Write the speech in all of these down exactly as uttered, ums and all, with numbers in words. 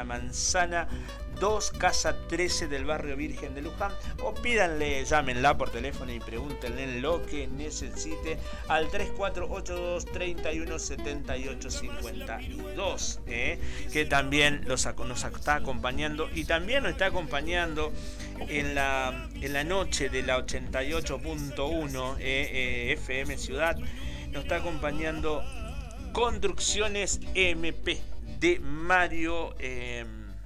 Manzana dos, casa trece del barrio Virgen de Luján, o pídanle, llámenla por teléfono y pregúntenle lo que necesite al tres cuatro ocho dos, treinta y uno, setenta y ocho, cincuenta y dos, ¿eh? que también los, nos está acompañando y también nos está acompañando en la, en la noche de la ochenta y ocho punto uno eh, eh, F M Ciudad, nos está acompañando Construcciones M P de Mario eh,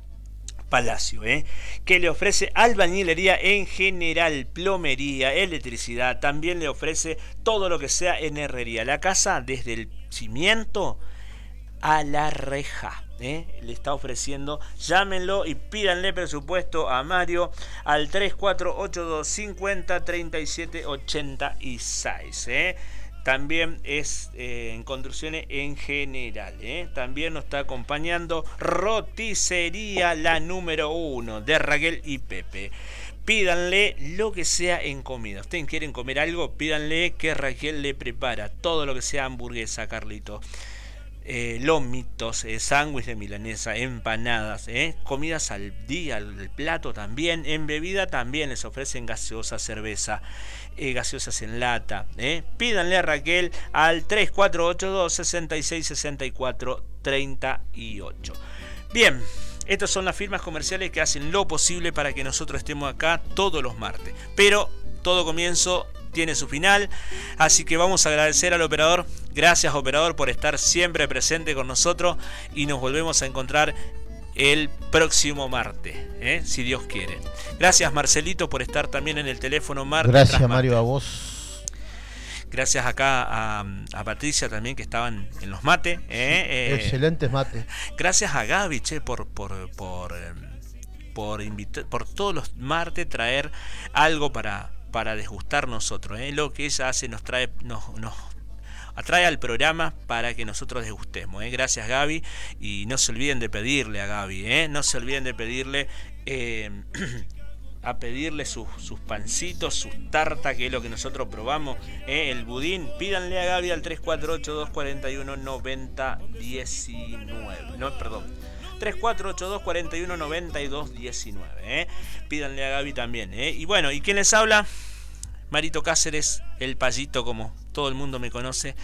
Palacio, ¿eh? que le ofrece albañilería en general, plomería, electricidad, también le ofrece todo lo que sea en herrería. La casa desde el cimiento a la reja, ¿eh? le está ofreciendo. Llámenlo y pídanle presupuesto a Mario al tres cuatro ocho dos, cincuenta, treinta y siete, ochenta y seis, ¿eh? También es eh, en construcciones en general, ¿eh? También nos está acompañando Roticería La Número Uno de Raquel y Pepe. Pídanle lo que sea en comida. ¿Ustedes quieren comer algo? Pídanle que Raquel le prepara todo lo que sea hamburguesa, Carlito. Eh, lomitos, eh, sándwich de milanesa, empanadas, eh, comidas al día, al plato también. En bebida también les ofrecen gaseosa, cerveza, eh, gaseosas en lata. Eh. Pídanle a Raquel al tres cuatro ocho dos, sesenta y seis, sesenta y cuatro, treinta y ocho. Bien, estas son las firmas comerciales que hacen lo posible para que nosotros estemos acá todos los martes. Pero todo comienzo tiene su final, así que vamos a agradecer al operador. Gracias, operador, por estar siempre presente con nosotros y nos volvemos a encontrar el próximo martes, ¿eh? si Dios quiere. Gracias, Marcelito, por estar también en el teléfono martes. Gracias, Mario, a vos. Gracias acá a, a Patricia también, que estaban en los mates. ¿eh? Sí, excelentes mates. Gracias a Gaby, che, por por por por, invitar, por todos los martes traer algo para para desgustar nosotros, ¿eh? Lo que ella hace nos trae, nos, nos atrae al programa para que nosotros desgustemos, ¿eh? Gracias, Gaby, y no se olviden de pedirle a Gaby, ¿eh? No se olviden de pedirle eh, a pedirle sus, sus pancitos, sus tartas, que es lo que nosotros probamos, ¿eh? El budín. Pídanle a Gaby al tres cuatro ocho dos, cuarenta y uno, noventa, diecinueve, no, perdón, tres cuatro ocho dos, cuarenta y uno, noventa y dos, diecinueve, ¿eh? Pídanle a Gaby también, ¿eh? Y bueno, ¿y quién les habla? Marito Cáceres, el Payito, como todo el mundo me conoce.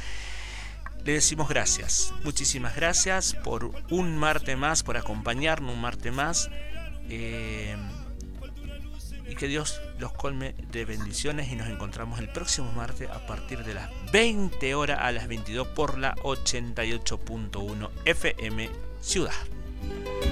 Le decimos gracias, muchísimas gracias por un martes más, por acompañarnos un martes más, eh, y que Dios los colme de bendiciones, y nos encontramos el próximo martes a partir de las veinte horas a las veintidós por la ochenta y ocho punto uno F M Ciudad.